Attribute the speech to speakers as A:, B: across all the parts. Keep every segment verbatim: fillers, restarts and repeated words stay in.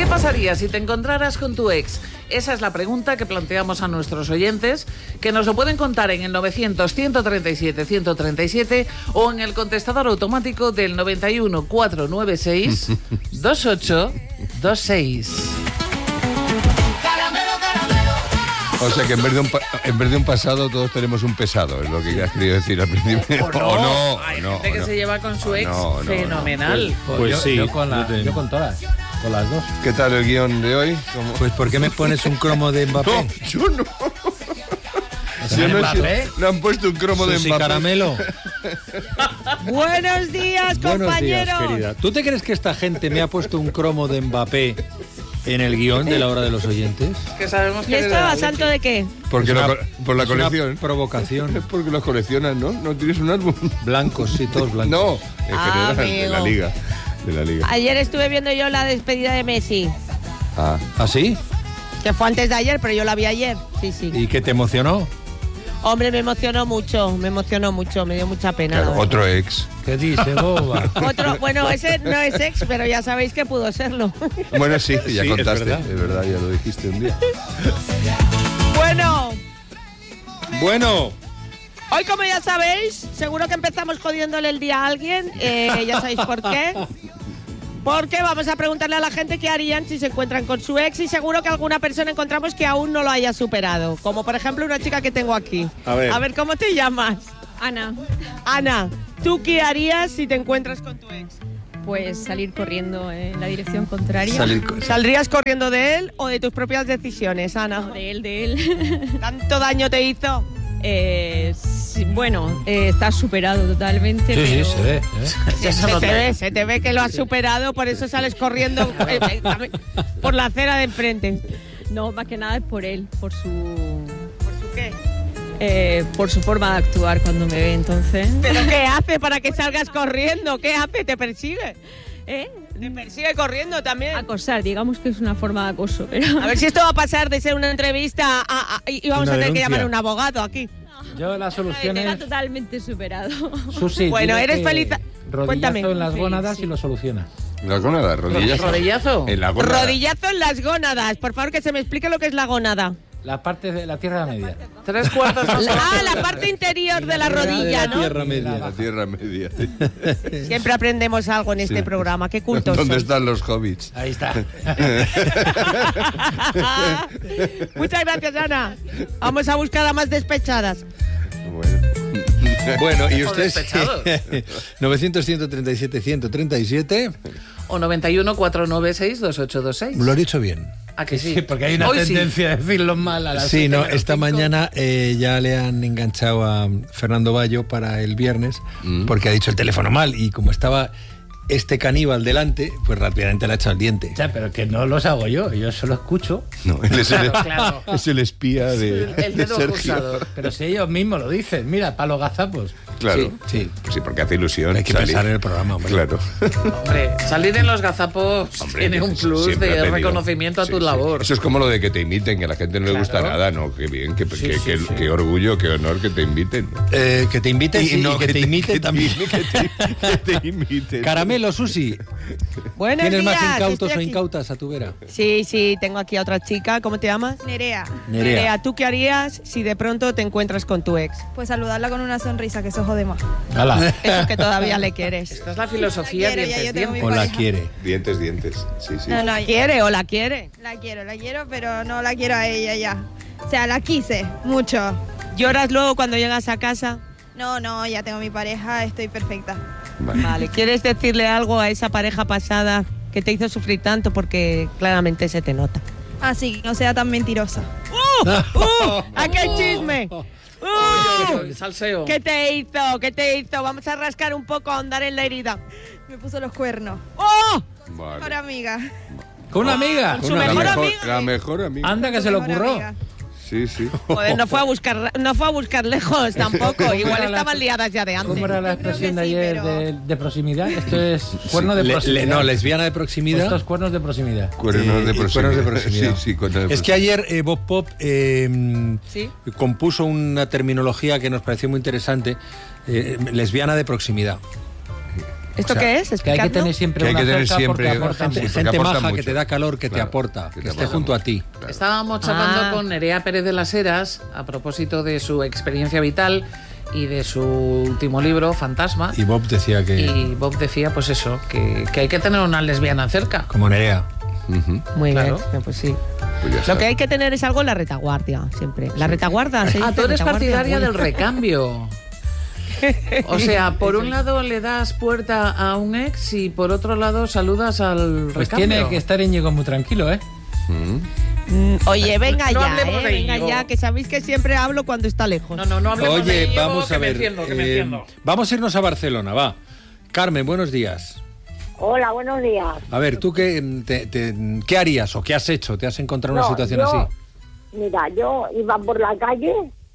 A: pasaría si te encontraras con tu ex? Esa es la pregunta que planteamos a nuestros oyentes, que nos lo pueden contar en el novecientos, ciento treinta y siete, ciento treinta y siete o en el contestador automático del noventa y uno, cuatrocientos noventa y seis, veintiocho veintiséis.
B: O sea que en vez, de un pa- en vez de un pasado todos tenemos un pesado, es lo que has querido decir al principio.
A: O no,
B: O no,
A: hay
B: no,
A: gente que
B: no.
A: se lleva con su
B: O
A: ex
B: no, no,
A: fenomenal.
C: Pues,
D: Pues
C: yo,
D: sí,
C: yo con la,
D: yo te-
C: yo con todas, con las dos.
B: ¿Qué tal el guión de hoy? ¿Cómo?
D: Pues ¿por qué me pones un cromo de Mbappé?
B: No, yo no. Si no,
C: Mbappé?
B: si- le han puesto un cromo de
D: Susi
B: Mbappé.
D: Caramelo.
E: Buenos días,
D: Buenos
E: compañeros.
D: días, querida. ¿Tú te crees que esta gente me ha puesto un cromo de Mbappé en el guión de la hora de los oyentes?
A: Que sabemos
E: ¿Y
A: que
E: esto a santo de qué?
B: Porque
D: Es
B: lo
D: una-
B: co- por la
D: es una
B: colección.
D: provocación.
B: Es porque los coleccionas, ¿no? ¿No tienes un álbum?
D: Blancos, sí, todos blancos.
B: No, en
E: Ah,
B: general, de la
E: amigo.
B: liga. De la liga.
E: Ayer estuve viendo yo la despedida de Messi,
B: Ah.
D: ¿Ah, sí?
E: que fue antes de ayer, pero yo la vi ayer. Sí, sí.
D: ¿Y qué te emocionó?
E: Hombre, me emocionó mucho, me emocionó mucho, me dio mucha pena.
B: Claro,
E: la verdad.
B: otro ex.
D: ¿Qué dice, boba?
E: Otro, bueno, ese no es ex, pero ya sabéis que pudo serlo.
B: Bueno, sí, ya
D: Sí, es
B: contaste.
D: verdad.
B: Es verdad, ya lo dijiste un día.
E: Bueno,
D: Bueno,
E: hoy como ya sabéis, seguro que empezamos jodiéndole el día a alguien, eh, ya sabéis por qué. Porque vamos a preguntarle a la gente qué harían si se encuentran con su ex y seguro que alguna persona encontramos que aún no lo haya superado. Como por ejemplo una chica que tengo aquí.
D: A ver.
E: A ver, ¿cómo te llamas?
F: Ana,
E: Ana, ¿tú qué harías si te encuentras con tu ex?
F: pues salir corriendo en la dirección contraria.
D: salir co-
E: ¿Saldrías corriendo de él o de tus propias decisiones, Ana?
F: De él, de él.
E: ¿Tanto daño te hizo?
F: Eh, sí, bueno, eh, está superado totalmente.
D: Sí, sí,
F: pero
D: se ve. ¿eh?
E: Se, se te ve, se te ve que lo has superado, por eso sales corriendo eh, eh, por la acera de enfrente.
F: No, más que nada es por él, por su,
E: ¿Por su qué?
F: eh, por su forma de actuar cuando me ve, entonces.
E: ¿Pero qué hace para que salgas corriendo? ¿Qué hace? ¿Te persigue?
F: ¿Eh?
E: ¿Te persigue corriendo también?
F: Acosar, digamos que es una forma de acoso, pero...
E: A ver si esto va a pasar de ser una entrevista a, a- y vamos
D: Una
E: a tener que
D: denuncia.
E: llamar a un abogado aquí.
C: Yo la solución
F: Está
C: es...
F: totalmente superado.
C: Susi,
E: Bueno,
C: dile
E: eres
C: que
E: feliz.
C: Rodillazo
E: Cuéntame.
C: en las
F: Sí,
C: gónadas
F: sí.
C: y lo soluciona.
B: La gónada, rodillazo.
A: ¿Rodillazo?
B: En la gónada.
E: Rodillazo en las gónadas. Por favor, que se me explique lo que es la gónada.
C: La parte de la tierra media.
A: Tres cuartos más
E: La- ah,
A: abajo.
E: la parte interior de la
D: De
E: rodilla,
D: la
E: ¿no?
D: Tierra Media.
B: La tierra media.
E: Siempre aprendemos algo en este
B: Sí.
E: programa. Qué cultos
B: ¿Dónde
E: sois.
B: están los hobbits?
C: Ahí está.
E: Muchas gracias, Ana. Vamos a buscar a más despechadas.
B: Bueno.
D: Bueno, ¿y
A: O
D: usted?
A: despechados.
D: novecientos, ciento treinta y siete, ciento treinta y siete.
A: O noventa y uno, cuatrocientos noventa y seis, veintiocho veintiséis.
D: Lo he dicho bien.
A: ¿A que sí?
C: Sí, porque hay una
A: Hoy sí.
C: tendencia a decirlo mal a las
D: Sí,
C: siete
D: no,
C: menos
D: esta
C: cinco.
D: mañana eh, ya le han enganchado a Fernando Bayo para el viernes porque ha dicho el teléfono mal y como estaba este caníbal delante, pues rápidamente le ha echado el diente.
C: O sea, pero que no los hago yo, yo solo escucho.
B: No, él es, el,
A: Claro, claro.
B: es el espía de,
A: El
B: de
A: dedo
B: Sergio.
A: acusador.
C: Pero si ellos mismos lo dicen, mira, para los gazapos.
B: Claro.
D: Sí, sí.
B: Pues sí, porque hace ilusión.
D: Hay que
B: salir.
D: pensar en el programa, hombre.
B: Claro.
A: Hombre, salir en los gazapos
B: Hombre,
A: tiene un plus
B: siempre ha
A: de
B: tenido.
A: reconocimiento a
B: Sí,
A: tu
B: sí.
A: labor.
B: Eso es como lo de que te inviten, que a la gente no le
C: Claro.
B: gusta nada, ¿no? Qué bien, qué,
C: Sí,
B: qué-
C: sí,
B: qué-
C: sí.
B: qué orgullo, qué honor que te inviten.
D: Eh, que te inviten y,
B: no,
D: que, te imite
B: que
D: también.
B: Que te, que te imiten.
D: Caramelo, Susi.
E: Buenos
D: ¿Tienes
E: días.
D: más incautos
E: estoy
D: o
E: aquí.
D: incautas a tu vera?
E: Sí, sí, tengo aquí a otra chica. ¿Cómo te llamas?
G: Nerea,
D: Nerea.
E: ¿tú qué harías si de pronto te encuentras con tu ex?
G: pues saludarla con una sonrisa, que eso jode más.
C: Hala.
E: Eso que todavía le quieres.
A: Esta es la filosofía
G: La quiero, ya
A: dientes,
G: yo tengo
A: dientes.
D: ¿O la
G: pareja.
D: quiere?
B: Dientes, dientes. Sí, sí.
G: No, no,
E: ¿Quiere o la quiere?
G: la quiero, la quiero, pero no la quiero a ella ya. O sea, la quise mucho.
E: ¿Lloras luego cuando llegas a casa?
G: No, no, ya tengo mi pareja, estoy perfecta.
B: Vale.
E: Vale, ¿quieres decirle algo a esa pareja pasada que te hizo sufrir tanto? Porque claramente se te nota.
G: Así que no sea tan mentirosa.
E: ¡Uh! ¡Aquí hay chisme! ¡Uh!
A: El salseo.
E: ¿Qué te hizo? ¿Qué te hizo? Vamos a rascar un poco, a ahondar en la herida.
G: Me puso los cuernos.
E: ¡Oh!
B: Vale.
G: Ahora amiga.
C: Con una amiga.
E: Con su
B: la,
E: mejor
B: mejor,
E: amiga.
B: la mejor amiga.
C: Anda que se lo
G: Mejor
C: ocurrió.
G: amiga.
B: Sí, sí.
E: Joder, no fue a buscar, no fue a buscar lejos tampoco. Igual
C: era la-
E: estaban liadas ya de antes.
C: ¿Cómo era la
G: Yo creo
C: expresión
G: que
C: de
G: sí,
C: ayer
G: pero-
C: de, de proximidad? Esto es cuerno de
D: Le-
C: proximidad.
D: le- no, lesbiana de
C: Pues
D: proximidad.
C: estos cuernos de proximidad.
B: Cuernos
D: Eh,
B: de
D: y
B: proximidad.
D: cuernos de proximidad.
B: Sí, sí, cuernos de
D: Es que ayer eh, Bob Pop eh,
E: ¿Sí?
D: compuso una terminología que nos pareció muy interesante, eh, lesbiana de proximidad.
E: ¿Esto
D: O sea,
E: qué es?
C: Que hay que
E: Explicadlo.
C: tener siempre
B: Que hay
C: una
B: que tener
C: cerca
B: siempre
C: porque aporta
B: gente-
C: mucho.
B: porque
D: gente
B: aporta
D: maja que
B: mucho.
D: te da calor, que te
B: Claro,
D: aporta,
B: que
D: que,
B: te
D: esté
B: aporta
D: junto a
B: mucho.
D: ti.
B: Claro.
A: Estábamos charlando
E: Ah.
A: con Nerea Pérez de las Heras a propósito de su experiencia vital y de su último libro, Fantasma.
D: Y Bob decía que,
A: Y Bob decía, pues eso, que, que hay que tener una lesbiana cerca.
D: como Nerea.
B: Ujú.
E: Muy
A: Claro.
E: bien, pues sí.
B: Pues ya está.
E: Lo que hay que tener es algo en la retaguardia, siempre. La retaguardia. se
A: Ah,
E: dice
A: tú eres
E: retaguardia,
A: partidaria
E: muy-
A: del recambio. O sea, por un lado le das puerta a un ex y por otro lado saludas al
C: Pues
A: recambio.
C: tiene que estar Íñigo muy tranquilo, ¿eh?
B: Mm.
E: Mm, Oye, venga
A: No
E: ya,
A: hablemos
E: eh,
A: de
E: venga
A: Íñigo.
E: ya, que sabéis que siempre hablo cuando está lejos.
A: No, no, no hablemos de
D: Oye,
A: Íñigo,
D: vamos
A: que
D: a
A: me
D: ver.
A: enciendo, que me
D: eh,
A: enciendo.
D: vamos a irnos a Barcelona, va. Carmen, buenos días.
H: Hola, buenos días.
D: A ver, ¿tú qué, te- te- qué harías o qué has hecho? ¿Te has encontrado en una
H: No,
D: situación
H: yo-
D: así?
H: Mira, yo iba por la calle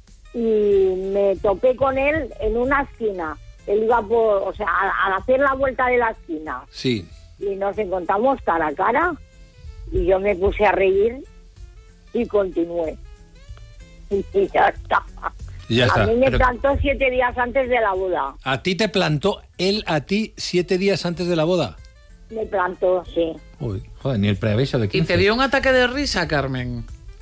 H: y me topé con él en una esquina. Él iba por, o sea, al, al hacer la vuelta de la esquina
D: Sí.
H: y nos encontramos cara a cara y yo me puse a reír y continué. Y ya está.
D: Y ya está.
H: A mí me
D: Pero
H: plantó siete días antes de la boda.
D: ¿a ti te plantó él a ti siete días antes de la boda?
H: Me plantó, sí.
D: Uy.
C: Joder, ni el preaviso de
A: ¿Y
C: quince.
A: te dio un ataque de risa, Carmen?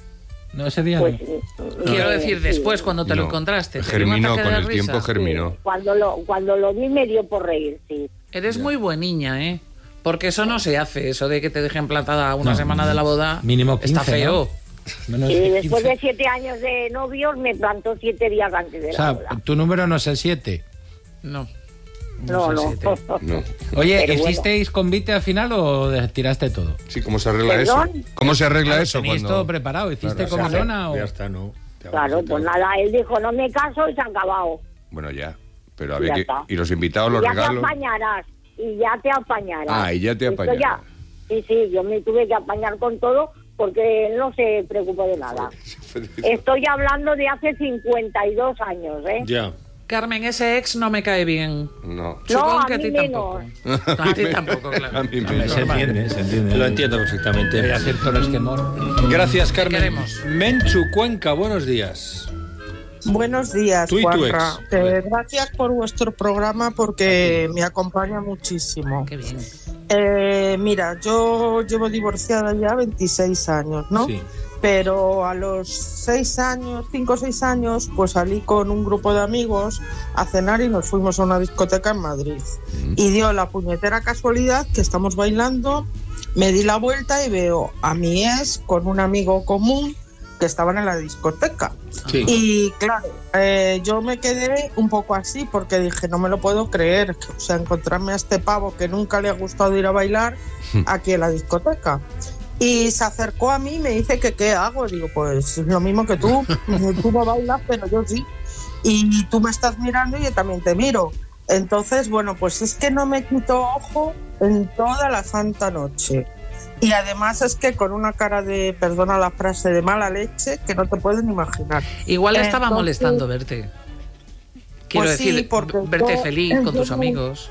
C: No, ese día
H: Pues,
C: no.
A: Quiero
H: eh,
A: decir,
H: sí.
A: después, cuando te lo
B: No.
A: encontraste. ¿te dio un
B: Germinó,
A: ataque
B: con
A: de
B: el
A: risa?
B: tiempo germinó.
H: Sí, Cuando lo, cuando lo vi me dio por reír, sí.
A: Eres muy buena niña, ¿eh? Porque eso no se hace, eso de que te dejen plantada una
C: No,
A: semana de la boda.
C: mínimo quince,
A: Está feo.
C: ¿no? Menos
H: Y
C: de
H: después
C: quince.
H: de siete años de novios me plantó siete días antes de
C: O
H: la
C: sea,
H: boda.
C: tu número no es el siete.
A: No.
H: No,
A: sé
H: no.
A: si te-
B: No.
C: Oye,
H: Pero bueno.
C: ¿hicisteis convite al final o de- tiraste todo?
B: Sí, ¿cómo se arregla
H: ¿Perdón?
B: eso? ¿Cómo se arregla eso
C: ¿Tenéis
B: cuando...?
C: todo preparado? ¿Hiciste
B: Claro,
C: comilona o...?
D: Ya está, no. Te hago
H: Claro,
D: caso,
H: pues
D: te hago-
H: nada, él dijo, no me caso y se ha acabado.
B: Bueno, ya. Pero
H: Ya
B: había que...
H: está.
B: Y los invitados, los
H: y ya
B: regalos...
H: te apañarás, y ya te apañarás.
B: Ah, y ya te
H: Esto
B: apañarás.
H: Sí, sí, yo me tuve que apañar con todo porque él no se preocupó de nada. Estoy hablando de hace cincuenta y dos años, ¿eh?
D: Ya.
A: Carmen, ese ex no me cae bien.
B: No.
A: Supongo
H: a
A: que a
H: mí
A: ti
H: menos.
A: tampoco. A ti tampoco, claro.
B: A mí
C: Hombre,
B: menos.
C: se entiende, se entiende.
D: Lo entiendo perfectamente.
C: Voy a hacer todo el esquemor.
D: Gracias, Carmen.
A: queremos.
D: Menchu Cuenca, buenos días.
I: Buenos días,
D: Tú y tu
I: Juanra.
D: ex.
I: Eh, gracias por vuestro programa porque me acompaña muchísimo.
A: Qué bien.
I: Eh, mira, yo llevo divorciada ya veintiséis años, ¿no?
D: Sí.
I: Pero a los seis años, cinco o seis años, pues salí con un grupo de amigos a cenar y nos fuimos a una discoteca en Madrid. Y dio la puñetera casualidad que estamos bailando, me di la vuelta y veo a mi ex con un amigo común que estaban en la discoteca.
D: Sí.
I: Y claro, eh, yo me quedé un poco así porque dije, no me lo puedo creer, o sea, encontrarme a este pavo que nunca le ha gustado ir a bailar aquí en la discoteca. Y se acercó a mí y me dice que qué hago. Digo, pues lo mismo que tú, tú no bailas, pero yo sí. Y tú me estás mirando y yo también te miro. Entonces, bueno, pues es que no me quito ojo en toda la santa noche. Y además es que con una cara de, perdona la frase, de mala leche, que no te pueden imaginar.
A: Igual estaba
I: Entonces,
A: molestando verte. Quiero
I: pues sí,
A: decir,
I: porque
A: verte
I: yo-
A: feliz con tus
I: yo-
A: amigos.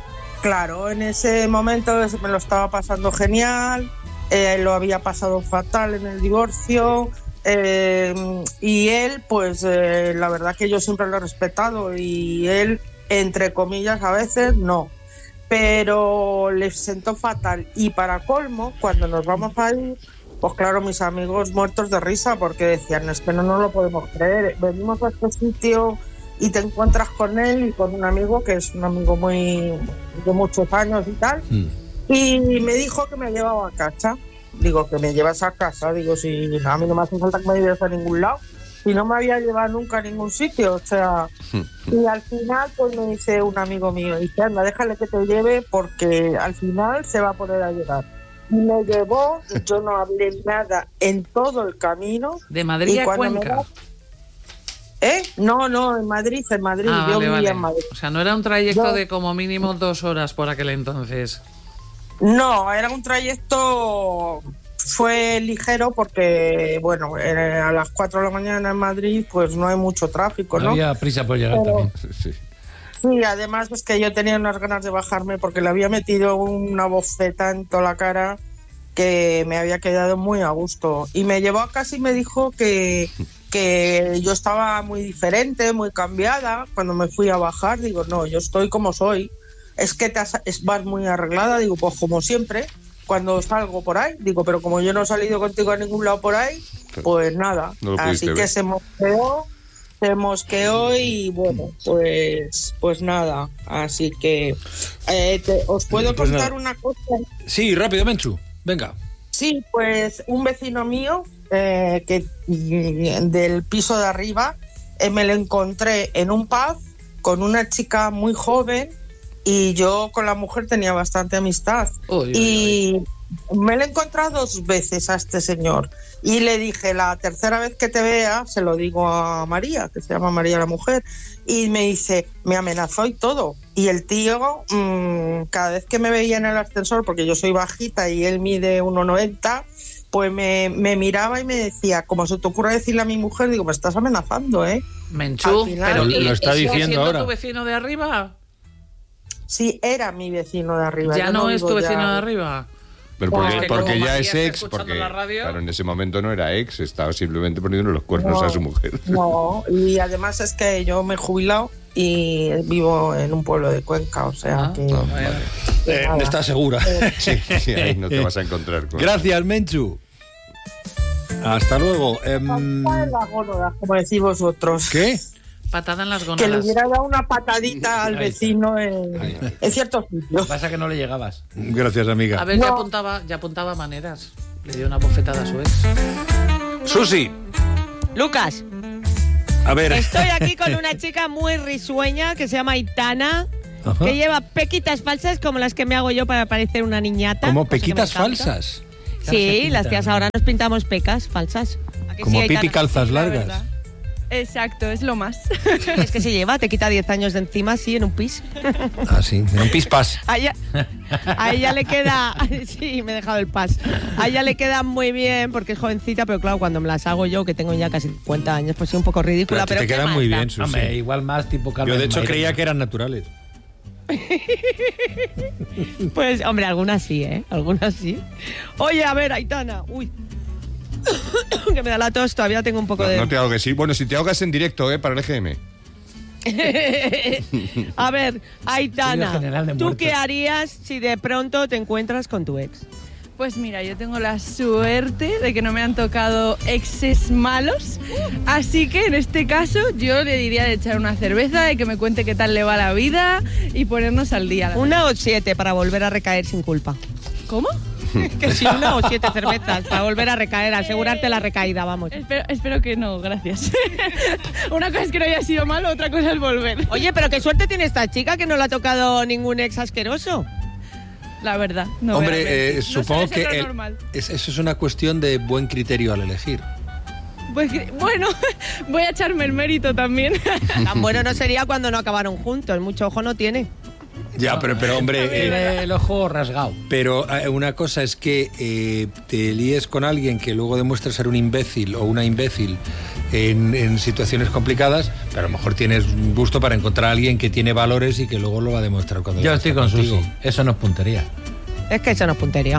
I: Claro, en ese momento me lo estaba pasando genial, eh, lo había pasado fatal en el divorcio, eh, y él, pues eh, la verdad que yo siempre lo he respetado y él, entre comillas, a veces no. Pero le sentó fatal. Y para colmo, cuando nos vamos a ir, pues claro, mis amigos muertos de risa porque decían, es que no nos lo podemos creer. Venimos a este sitio y te encuentras con él y con un amigo que es un amigo muy de muchos años y tal.
D: Mm.
I: Y me dijo que me llevaba a casa. Digo, que me llevas a casa. Digo, si a mí no me hace falta que me lleves a ningún lado. Y no me había llevado nunca a ningún sitio, o sea, y al final pues me dice un amigo mío, dice, anda, déjale que te lleve porque al final se va a poner a llorar. Y me llevó, y yo no hablé nada en todo el camino.
A: De Madrid
I: Y
A: a
I: cuando me
A: Cuenca.
I: va- ¿Eh? No, no, en Madrid, en Madrid,
A: Ah,
I: yo
A: vale,
I: vivía
A: vale.
I: en Madrid.
A: O sea, no era un trayecto
I: Yo-
A: de como mínimo dos horas por aquel entonces.
I: No, era un trayecto, fue ligero porque, bueno, eh, a las cuatro de la mañana en Madrid pues no hay mucho tráfico,
C: No
I: ¿no?
C: había prisa por llegar
I: Pero-
C: también.
B: Sí.
I: Sí, además es que yo tenía unas ganas de bajarme porque le había metido una bofeta en toda la cara que me había quedado muy a gusto. Y me llevó a casa y me dijo que, que yo estaba muy diferente, muy cambiada. Cuando me fui a bajar, digo, no, yo estoy como soy. es que te has, es, vas muy arreglada. Digo, pues como siempre, cuando salgo por ahí. Digo, pero como yo no he salido contigo a ningún lado por ahí, pues nada.
B: No lo
I: Así
B: pudiste
I: que
B: ver.
I: se mosqueó, se mosqueó y bueno, pues pues nada. Así que eh, te- os puedo
D: Pues
I: contar
D: nada.
I: una cosa.
D: Sí, rápido, Menchu. Venga.
I: Sí, pues un vecino mío eh, que mm, del piso de arriba eh, me lo encontré en un pub con una chica muy joven y yo con la mujer tenía bastante amistad.
A: Uy, uy,
I: y me lo he encontrado dos veces a este señor y le dije, la tercera vez que te vea, se lo digo a María, que se llama María la mujer, y me dice, me amenazó y todo. Y el tío, mmm, cada vez que me veía en el ascensor, porque yo soy bajita y él mide uno noventa, pues me, me miraba y me decía, como se te ocurre decirle a mi mujer, digo, me estás amenazando, ¿eh?
A: Menchú,
I: Al final-
A: pero
D: Lo- lo
A: ¿y-
D: está
A: y sigue
D: diciendo
A: siendo
D: ahora.
A: tu vecino de arriba?
I: Sí, era mi vecino de arriba.
A: Ya
I: yo
A: no es
I: vivo
A: tu
I: ya-
A: vecino de arriba.
B: Pero
I: No,
B: porque,
I: es que
B: porque
A: como
B: ya
A: María
B: es
A: está
B: ex,
A: escuchando
B: porque
A: la radio.
B: claro, en ese momento no era ex, estaba simplemente poniendo los cuernos
I: No,
B: a su mujer.
I: No, y además es que yo me he jubilado y vivo en un pueblo de Cuenca, o sea
A: Ah,
I: que...
B: No,
A: bueno.
B: vale.
D: Eh, ¿Estás segura?
B: Sí, sí, ahí no te vas a encontrar con...
D: Gracias, Menchu. Hasta luego. Em,
I: La gónoda, como decís vosotros.
D: ¿Qué?
A: Patada en las
I: Que le
A: gónadas.
I: hubiera dado una patadita al
C: Ahí está.
I: vecino en, en ciertos sitios.
C: Pasa que no le llegabas.
D: Gracias, amiga.
A: A ver, ya
I: No.
A: apuntaba, ya apuntaba maneras. Le dio una bofetada a su ex.
D: Susi,
E: Lucas,
D: a ver.
E: estoy aquí con una chica muy risueña que se llama Aitana,
D: Ajá.
E: que lleva pequitas falsas como las que me hago yo para parecer una niñata.
D: Como
E: cosa que me
D: pequitas
E: encanta.
D: falsas.
E: Sí, las tías ahora nos pintamos pecas falsas. ¿A que
D: Como
E: sí, Aitana?
D: pipi calzas
G: Sí, la
D: largas.
G: verdad. Exacto, es lo más.
E: Es que se lleva, te quita diez años de encima así en un pis.
D: Ah, sí, en un pispas.
E: A ella, a ella le queda... Sí, me he dejado el pas. A ella le queda muy bien porque es jovencita, pero claro, cuando me las hago yo, que tengo ya casi cincuenta años, pues sí, un poco ridícula.
D: Pero
E: Pero,
D: te
E: ¿qué
D: quedan
E: más
D: muy
E: da?
D: bien, Susi.
C: Hombre, igual más tipo Carmen
D: Yo de hecho
C: Maire.
D: creía que eran naturales.
E: Pues, hombre, algunas sí, ¿eh? Algunas sí. Oye, a ver, Aitana. Uy. Que me da la tos, todavía tengo un poco
B: No,
E: de...
B: no te ahogues, sí. Bueno, si te ahogas en directo, ¿eh? Para el E G M.
E: A ver,
C: Estudio
E: Aitana,
C: General de
E: ¿tú
C: Muertos.
E: qué harías si de pronto te encuentras con tu ex?
G: Pues mira, yo tengo la suerte de que no me han tocado exes malos, así que en este caso yo le diría de echar una cerveza, de que me cuente qué tal le va la vida y ponernos al día. la
E: Una o siete para volver a recaer sin culpa.
G: verdad. ¿Cómo?
E: Que si una o siete cervezas para volver a recaer, asegurarte la recaída, vamos.
G: Espero, espero que no, gracias. Una cosa es que no haya sido malo, otra cosa es volver.
E: Oye, pero qué suerte tiene esta chica que no le ha tocado ningún ex asqueroso.
G: La verdad, no. voy a
D: Hombre, eh,
G: mentir. No
D: supongo
G: suele
D: que
G: ser lo
D: el-
G: normal.
D: es- eso es una cuestión de buen criterio al elegir.
G: Pues, que- bueno, voy a echarme el mérito también.
E: Tan bueno no sería cuando no acabaron juntos, mucho ojo no tiene.
D: Ya, pero, pero hombre, eh,
C: Tiene el ojo rasgado.
D: pero eh, una cosa es que eh, te líes con alguien que luego demuestra ser un imbécil o una imbécil en, en situaciones complicadas, pero a lo mejor tienes un gusto para encontrar a alguien que tiene valores y que luego lo va a demostrar cuando
C: Yo
D: ya
C: estoy
D: está
C: con
D: contigo.
C: Susi. Eso no es puntería.
E: Es que eso no es puntería.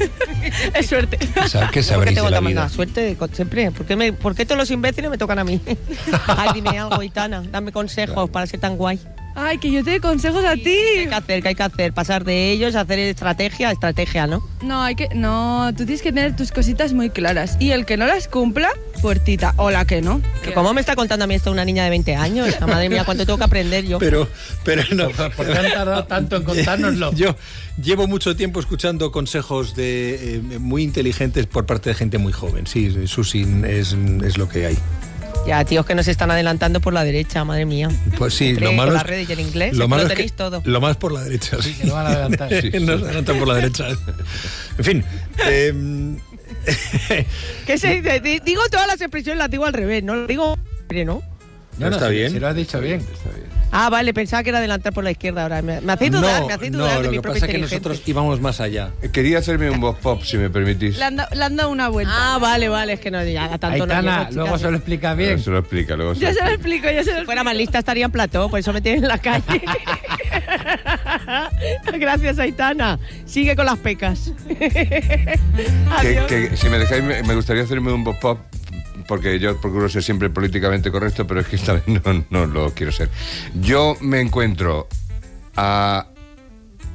G: Es suerte.
D: O sea, que
E: ¿Por qué
D: sabréis
E: tengo
D: de la
E: tan
D: vida.
E: mala suerte con- siempre? ¿Por qué, me, ¿Por qué todos los imbéciles me tocan a mí? Ay, dime algo, Aitana. Dame consejos para ser tan guay.
G: Ay, que yo te doy consejos a ti.
E: ¿Qué hay que hacer? ¿Qué hay que hacer? Pasar de ellos, hacer estrategia, estrategia, ¿no?
G: No, hay que, no, tú tienes que tener tus cositas muy claras. Y el que no las cumpla, puertita. O la que no.
E: ¿Pero ¿Cómo me está contando a mí esto una niña de veinte años? Ah, madre mía, ¿cuánto tengo que aprender yo?
D: Pero, pero no.
C: ¿Por qué han tardado tanto en contárnoslo?
D: Yo llevo mucho tiempo escuchando consejos de eh, muy inteligentes por parte de gente muy joven. Sí, Susi, es, es lo que hay.
E: Ya, tíos que nos están adelantando por la derecha, madre mía.
D: Pues sí,
E: Cree
D: lo
E: con
D: malo
E: las
D: es
E: redes y el inglés,
D: lo
E: aquí
D: malo
E: lo
D: es que
E: tenéis todo.
D: lo más por la derecha. Sí,
C: que lo van a adelantar.
D: Sí, nos adelantan por la derecha. En fin, eh,
E: ¿Qué se dice? Di- Digo todas las expresiones, las digo al revés, no lo digo hombre, ¿no?
C: No, no,
D: está
C: si-
D: bien.
C: Si lo has dicho bien.
E: Ah, vale, pensaba que era adelantar por la izquierda ahora. Me, me hacéis dudar, me hacéis
D: no,
E: dudar de
D: lo
E: mi
D: que
E: propia
D: pasa es que
E: inteligencia.
D: nosotros íbamos más allá.
B: Quería hacerme un voz pop, si me permitís.
G: Le han, da- le han dado una vuelta.
E: Ah, vale, vale, es que no, ya tanto no
C: Aitana,
E: llego,
C: luego
E: chicas.
C: se lo explica
B: Pero
C: bien.
B: se lo explica, luego se
G: Ya
B: lo
G: se lo
B: explica.
G: explico, ya se lo
E: Si fuera
G: explico.
E: más lista estaría en plató, por eso me tienen en la calle. Gracias, Aitana. Sigue con las pecas.
B: Que,
E: Adiós.
B: que si me dejáis, me, me gustaría hacerme un voz pop, porque yo procuro ser siempre políticamente correcto, pero es que esta vez no, no lo quiero ser. Yo me encuentro a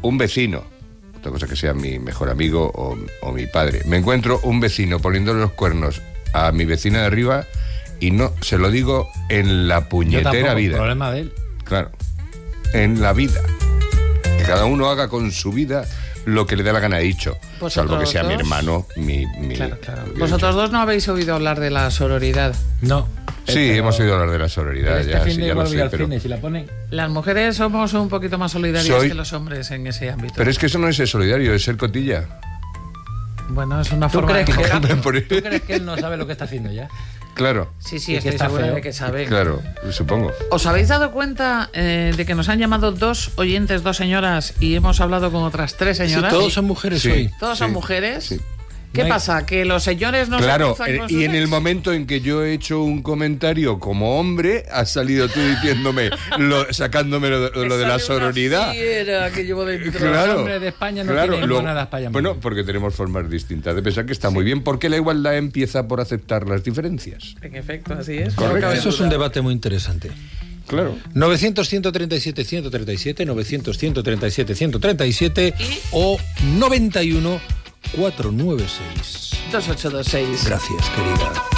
B: un vecino, otra cosa que sea mi mejor amigo o, o mi padre, me encuentro un vecino poniéndole los cuernos a mi vecina de arriba y no se lo digo en la puñetera
C: Yo tampoco,
B: vida.
C: Problema de él.
B: Claro, en la vida. Que cada uno haga con su vida lo que le dé la gana, he dicho.
A: ¿Vosotros
B: Salvo que sea mi
A: dos?
B: hermano, mi... mi
A: Claro, claro.
B: mi-
A: Vosotros dos no habéis oído hablar de la sororidad.
C: No.
B: Sí,
C: Pero-
B: hemos oído hablar de la sororidad,
C: Este
B: ya,
C: fin
B: sí,
C: de
B: ya lo
C: igual voy
B: sé,
C: al
B: pero...
C: cine, si la ponen.
A: Las mujeres somos un poquito más solidarias
B: Soy-
A: que los hombres en ese ámbito.
B: Pero es que eso no es ser solidario, es ser cotilla.
A: Bueno, es una
C: ¿Tú
A: forma de
C: crees, que,
A: enfocarlo.
B: Por-
C: ¿Tú crees que él no sabe lo que está haciendo ya?
B: Claro,
A: Sí, sí,
C: Y que
A: estoy
C: está
A: segura
C: feo.
A: de que saben.
B: claro, supongo.
A: ¿Os habéis dado cuenta eh, de que nos han llamado dos oyentes, dos señoras, y hemos hablado con otras tres
D: Sí,
A: señoras?
D: todos son mujeres
B: Sí.
D: hoy.
A: ¿Todos son
B: Sí,
A: mujeres?
B: sí.
A: ¿Qué
C: No hay-
A: pasa? ¿Que los señores no
B: Claro,
A: se cruzan
B: eh,
A: con
B: y
A: sus
B: en el
A: ex?
B: momento en que yo he hecho un comentario como hombre, has salido tú diciéndome, lo, sacándome lo, de- lo de la
A: Sale una
B: sororidad.
A: fiera que llevo dentro.
B: Claro,
C: Los hombres de España no
B: claro,
C: tienen
B: luego-
C: monedas para llamar.
B: Bueno, porque tenemos formas distintas de pensar que está muy bien, porque la igualdad empieza por aceptar las diferencias.
A: En efecto, así es.
B: Correcto.
A: No cabe
D: Eso es un
A: duda.
D: debate muy interesante.
B: Claro.
D: novecientos, ciento treinta y siete, ciento treinta y siete, novecientos, ciento treinta y siete, ciento treinta y siete o noventa y uno, cuatrocientos noventa y seis.
A: dos ocho dos seis.
D: Gracias, querida.